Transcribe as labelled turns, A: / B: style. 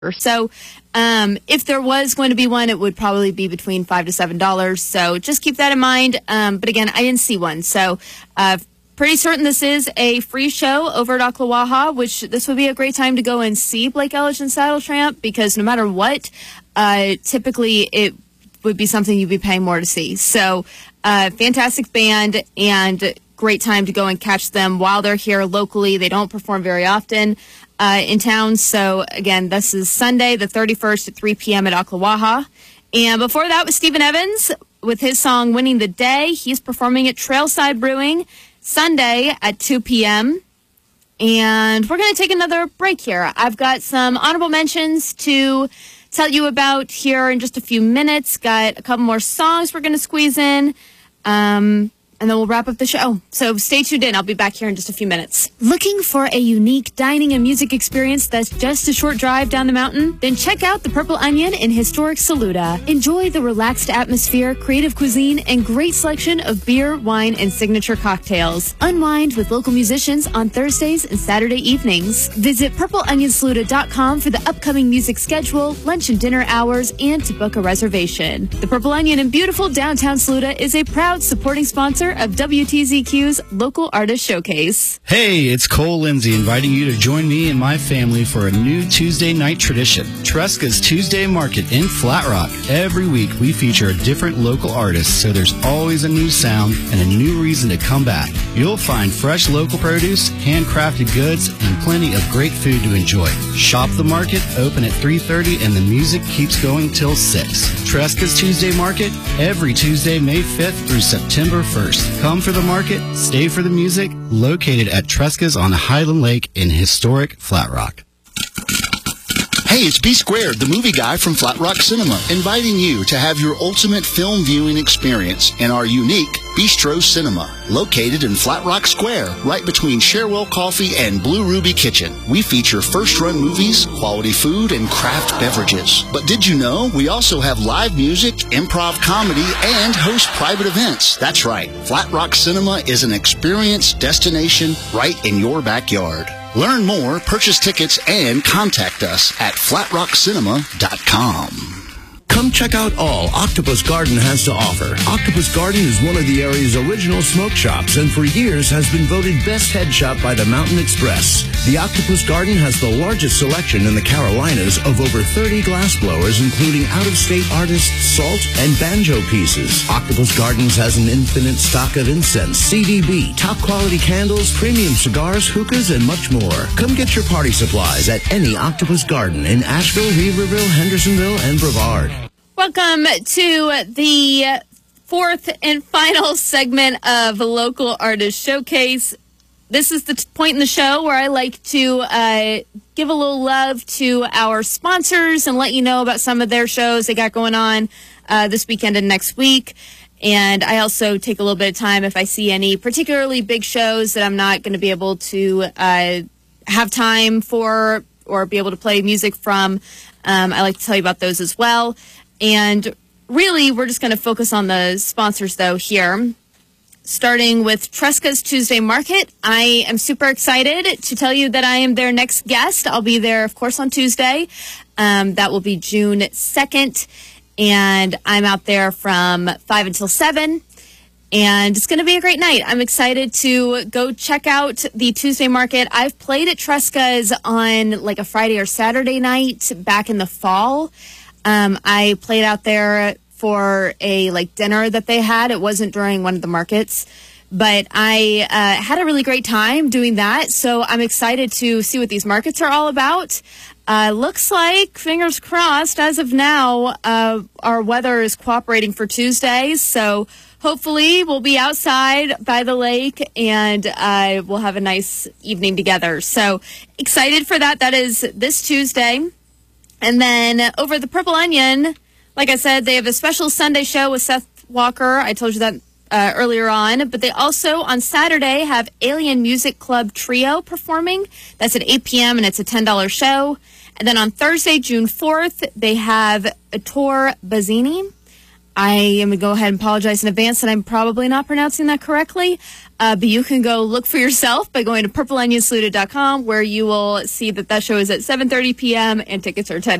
A: So if there was going to be one, it would probably be between $5 to $7. So just keep that in mind. But again, I didn't see one. So pretty certain this is a free show over at Ocklawaha, which this would be a great time to go and see Blake Elledge and Saddle Tramp, because no matter what, typically it would be something you'd be paying more to see. So fantastic band and great time to go and catch them while they're here locally. They don't perform very often in town. So again, this is Sunday, the 31st at 3 p.m. at Ocklawaha. And before that was Stephen Evans with his song Winning the Day. He's performing at Trailside Brewing Sunday at 2 p.m. And we're going to take another break here. I've got some honorable mentions to tell you about here in just a few minutes. Got a couple more songs we're going to squeeze in. And then we'll wrap up the show. So stay tuned in. I'll be back here in just a few minutes. Looking for a unique dining and music experience that's just a short drive down the mountain? Then check out the Purple Onion in historic Saluda. Enjoy the relaxed atmosphere, creative cuisine, and great selection of beer, wine, and signature cocktails. Unwind with local musicians on Thursdays and Saturday evenings. Visit purpleonionsaluda.com for the upcoming music schedule, lunch and dinner hours, and to book a reservation. The Purple Onion in beautiful downtown Saluda is a proud supporting sponsor of WTZQ's Local Artist Showcase.
B: Hey, it's Cole Lindsay inviting you to join me and my family for a new Tuesday night tradition, Tresca's Tuesday Market in Flat Rock. Every week we feature a different local artist, so there's always a new sound and a new reason to come back. You'll find fresh local produce, handcrafted goods, and plenty of great food to enjoy. Shop the market, open at 3:30, and the music keeps going till 6. Tresca's Tuesday Market, every Tuesday, May 5th through September 1st. Come for the market, stay for the music, located at Tresca's on Highland Lake in historic Flat Rock.
C: Hey, it's B Squared, the movie guy from Flat Rock Cinema, inviting you to have your ultimate film viewing experience in our unique Bistro Cinema, located in Flat Rock Square, right between Sherwell Coffee and Blue Ruby Kitchen. We feature first-run movies, quality food, and craft beverages. But did you know we also have live music, improv comedy, and host private events? That's right. Flat Rock Cinema is an experience destination right in your backyard. Learn more, purchase tickets, and contact us at flatrockcinema.com.
D: Come check out all Octopus Garden has to offer. Octopus Garden is one of the area's original smoke shops and for years has been voted best head shop by the Mountain Express. The Octopus Garden has the largest selection in the Carolinas of over 30 glass blowers, including out-of-state artists' salt and banjo pieces. Octopus Gardens has an infinite stock of incense, CDB, top-quality candles, premium cigars, hookahs, and much more. Come get your party supplies at any Octopus Garden in Asheville, Weaverville, Hendersonville, and Brevard.
A: Welcome to the fourth and final segment of the Local Artist Showcase. This is the point in the show where I like to give a little love to our sponsors and let you know about some of their shows they got going on this weekend and next week. And I also take a little bit of time if I see any particularly big shows that I'm not going to be able to have time for or be able to play music from. I like to tell you about those as well. And really, we're just going to focus on the sponsors, though, here. Starting with Tresca's Tuesday Market. I am super excited to tell you that I am their next guest. I'll be there, of course, on Tuesday. That will be June 2nd. And I'm out there from 5 until 7. And it's going to be a great night. I'm excited to go check out the Tuesday Market. I've played at Tresca's on like a Friday or Saturday night back in the fall. I played out there for a dinner that they had. It wasn't during one of the markets, but I had a really great time doing that. So I'm excited to see what these markets are all about. Looks like, fingers crossed, as of now, our weather is cooperating for Tuesday. So hopefully we'll be outside by the lake and we'll have a nice evening together. So excited for that. That is this Tuesday. And then over at the Purple Onion, like I said, they have a special Sunday show with Seth Walker. I told you that earlier on. But they also, on Saturday, have Alien Music Club Trio performing. That's at 8 p.m. and it's a $10 show. And then on Thursday, June 4th, they have Ettore Bazzini. I am going to go ahead and apologize in advance that I'm probably not pronouncing that correctly. But you can go look for yourself by going to purpleonionsaluted.com, where you will see that show is at 7:30 p.m. and tickets are $10.